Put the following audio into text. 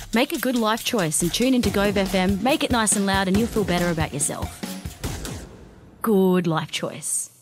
Make a good life choice and tune into Gove FM. Make it nice and loud and you'll feel better about yourself. Good life choice.